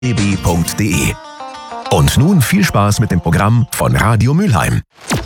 bb.de. Und nun viel Spaß mit dem Programm von Radio Mülheim.